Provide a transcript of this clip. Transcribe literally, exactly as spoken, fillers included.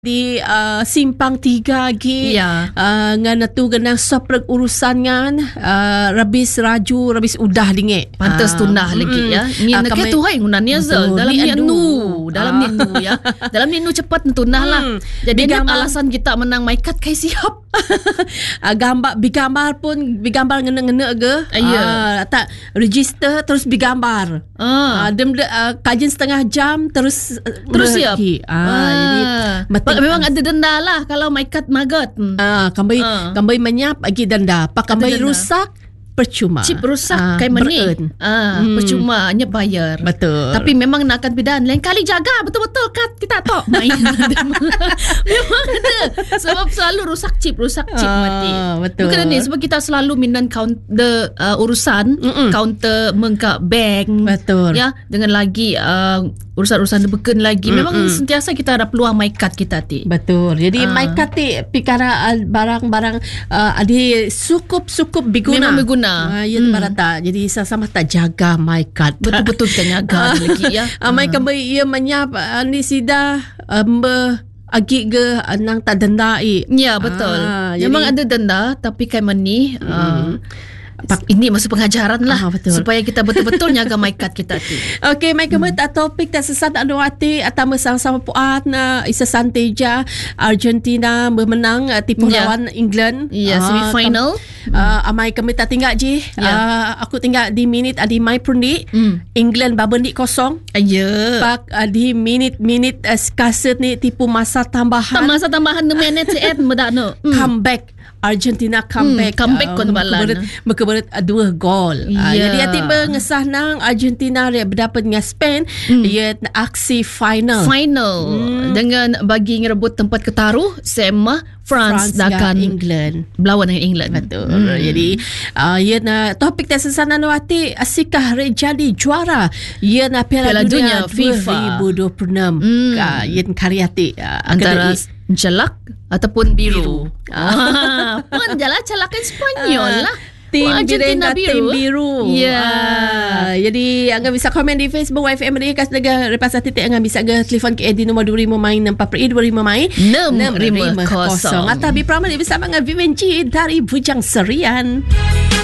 di uh, simpang tiga lagi ya. uh, ngan tu genang soprek urusan ngan uh, rabis raju rabis udah dingit pantas uh, tunah mm, lagi ya ni uh, nak kami, tu hai ngunan ya zal dalam ni nu dalam ni nu ya dalam ni nu cepat tunah lah hmm. jadi ni gambar, alasan kita menang maikat kai siap uh, gambar bigambar pun bigambar ngene-ngene ke uh, yeah. tak register terus bigambar ah. uh, dem uh, kajian setengah jam terus terus siap uh, ah. jadi memang ada denda lah kalau maikat magat. Ah, kambai ah. kambai menyap lagi denda. Pak kambai rusak percuma. Chip rusak ah, kai meni. Ah, hmm. percuma hanya bayar. Betul. Tapi memang nak akan pidan lain kali jaga betul-betul kat kita tok main. Memang ada. Sebab selalu rusak chip, rusak chip ah, mati. Betul. Bukan ni sebab kita selalu minan counter uh, urusan Mm-mm. counter mengka bank. Betul. Ya, dengan lagi uh, urusan-urusan beken lagi. Memang Mm-mm. sentiasa kita ada peluang maikat kita ti. Betul. Jadi uh. maikat ti pikara barang-barang uh, adi sukup-sukup biguna. Memang berguna. Uh, ya hmm. barata. Jadi sama-sama tak jaga maikat. Betul-betul kita jaga lagi ya. Uh, maikat uh. ia menyap uh, ni sida um, agi ke nang tak denda i. Ya betul. Ah, memang jadi, ada denda tapi kai mani hmm. uh, ini masuk pengajaran lah ah, supaya kita betul-betul jaga maikat kita tu. Okey, mai kemet hmm. topik tak sesat anu hati atau sama-sama puat na isa santeja Argentina bermenang uh, tipu yeah. lawan England. Ya, yeah, uh, semi-final. Uh, amai kami tak tinggal je. Yeah. Uh, aku tinggal di minit adi mai prundi. Mm. England babendi kosong. Ya. Yeah. Pak uh, di minit-minit uh, kaset ni tipu masa tambahan. Masa tambahan enam minit set medak no. Mm. Comeback. Argentina comeback. Hmm, comeback uh, kon balan. Berkeberat uh, dua gol. Yeah. Uh, jadi hati mengesah nang Argentina dia berdapat dengan Spain. Hmm. Ia aksi final. Final. Hmm. Dengan bagi ngerebut tempat ketaruh sema France, France dan England. Berlawan dengan England. Betul. Hmm. Jadi uh, ia na topik tersesana no hati asikah jadi juara. Ia na Piala, Piala Dunia, Dunia FIFA dua ribu dua puluh enam. Hmm. Uh, ia karyati uh, antara celak ataupun biru. biru. Ah, pun jalan celakan Spanyol lah. Tim Argentina biru. Tim biru. Ya. Yeah. Ah, jadi anda bisa komen di Facebook Y F M Merdeka Sedega repas titik anda bisa ke telefon ke di nombor dua puluh lima main empat puluh lima main enam lima kosong. Atau bi Pramana bisa mengambil Vivenci dari Bujang Serian.